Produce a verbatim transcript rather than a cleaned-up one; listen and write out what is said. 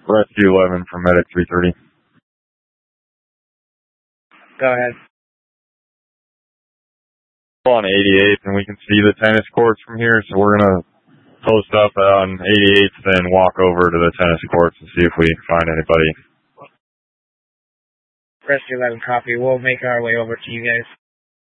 Rescue eleven from Medic three thirty. Go ahead. On eighty-eighth, and we can see the tennis courts from here, so we're going to post up on eighty-eighth, then walk over to the tennis courts and see if we find anybody. Rescue eleven, copy. We'll make our way over to you guys.